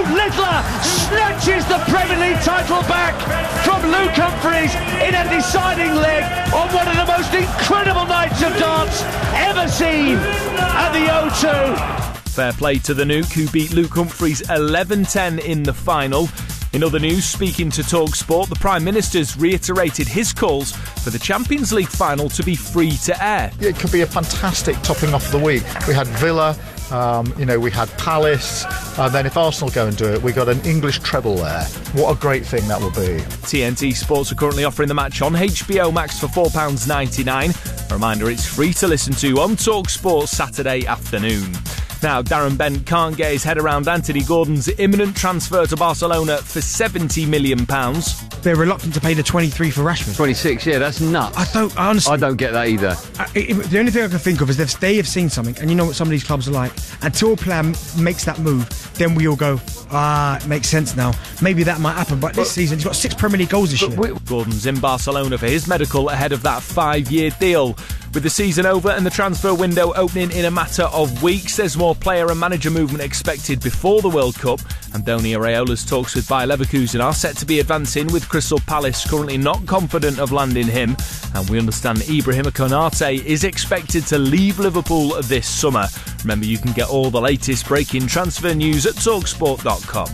Littler snatches the Premier League title back from Luke Humphries in a deciding leg on one of the most incredible nights of darts ever seen at the O2. Fair play to the Nuke, who beat Luke Humphries 11-10 in the final. In other news, speaking to TalkSport, the Prime Minister's reiterated his calls for the Champions League final to be free to air. It could be a fantastic topping off of the week. We had Villa, we had Palace, and then if Arsenal go and do it, we got an English treble there. What a great thing that will be. TNT Sports are currently offering the match on HBO Max for £4.99. A reminder, it's free to listen to on TalkSport Saturday afternoon. Now, Darren Bent can't get his head around Anthony Gordon's imminent transfer to Barcelona for £70 million. They're reluctant to pay the 23 for Rashford. 26, yeah, that's nuts. I don't get that either. The only thing I can think of is if they have seen something, and you know what some of these clubs are like, until a player makes that move, then we all go, it makes sense now. Maybe that might happen, but this season he's got 6 Premier League goals this year. Gordon's in Barcelona for his medical ahead of that 5-year deal. With the season over and the transfer window opening in a matter of weeks, there's more player and manager movement expected before the World Cup. Andoni Areola's talks with Bayer Leverkusen are set to be advancing, with Crystal Palace currently not confident of landing him. And we understand Ibrahima Konate is expected to leave Liverpool this summer. Remember, you can get all the latest breaking transfer news at talksport.com.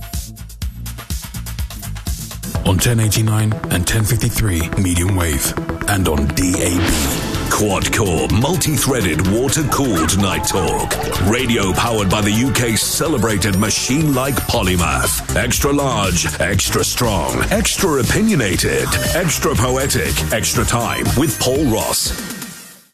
On 1089 and 1053 medium wave, and on DAB. Quad-core, multi-threaded, water-cooled Night Talk. Radio powered by the UK's celebrated machine-like polymath. Extra large, extra strong, extra opinionated, extra poetic, extra time with Paul Ross.